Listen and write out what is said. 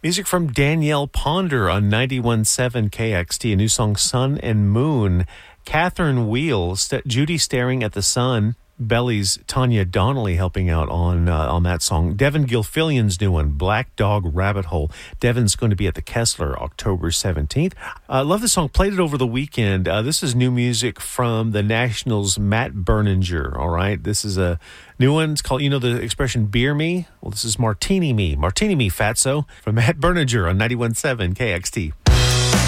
Music from Danielle Ponder on 91.7 KXT, a new song, Sun and Moon. Catherine Wheel, Judy Staring at the Sun. Belly's Tanya Donnelly helping out on that song. Devin Gilfillian's new one, Black Dog Rabbit Hole. Devin's going to be at the Kessler October 17th. Love the song. Played it over the weekend. This is new music from the Nationals' Matt Berninger, all right? This is a new one. It's called, you know the expression beer me? Well, this is Martini Me. Martini Me, Fatso, from Matt Berninger on 91.7 KXT.